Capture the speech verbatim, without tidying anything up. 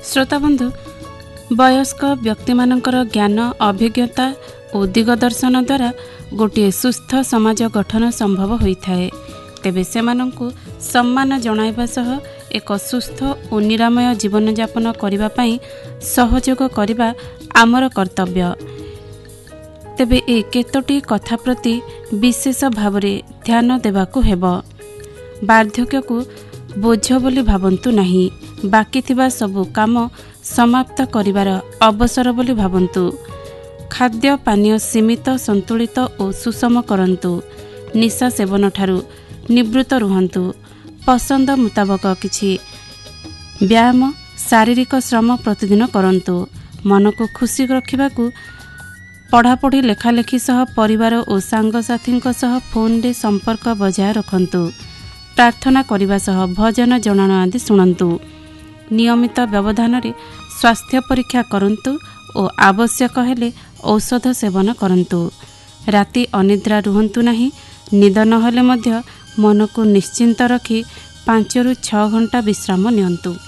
श्रोताबंधु वयस्क व्यक्ति मानकर ज्ञान अभिज्ञता और दिगदर्शन द्वारा गोटे सुस्थ समाज गठन संभव होता है। तेबे सेमानंकु सम्मान जणाइबा सह एक सुस्थ और निरामय जीवन यापन करिबा पई सहयोग करिबा आमर कर्तव्य। तेबे ए केतोटी कथा प्रति विशेष भावरे ध्यान देबाकू हेबो। वार्धक्य को बोझ बोली भावन्तु नहीं, बाकी थिबा सबु काम समाप्त करिबार अवसर बोली भावन्तु। खाद्य पानीय सीमित संतुलित और सुषम करन्तु। निशा सेवन ठारू निवृत्त रुहन्तु। पसंद मुताबक किछि व्यायाम शारीरिक श्रम प्रतिदिन करन्तु। मन को खुशी रखिबाकू पढ़ापढ़ी लेखालेखी सह परिवार और सांगसाथी सह फोन रे संपर्क बजाय रखन्तु। प्रार्थना करिबा सह भजन जनाण आदि शुणन्तु। नियमित व्यवधान रे स्वास्थ्य परीक्षा करन्तु और आवश्यक हेले औषध सेवन करन्तु। राति अनिद्रा रुहन्तु नहीं। निद नहले मध्य मन को निश्चिंत रखी पांच रु छह घंटा विश्राम नियन्तु।